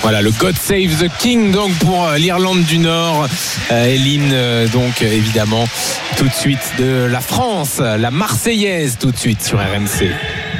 Voilà, le God Save the King donc pour l'Irlande du Nord. Et l'hymne donc évidemment tout de suite de la France, la Marseillaise tout de suite sur RMC.